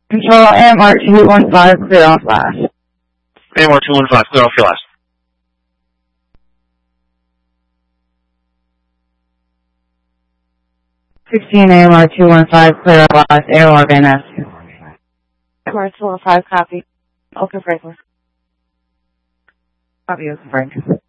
Control AMR 215, clear off last. AMR 215, clear off your last. 16 AMR 215, clear off last, AOR Van Ness. AMR 215, copy. Open Franklin. Copy, Open Franklin.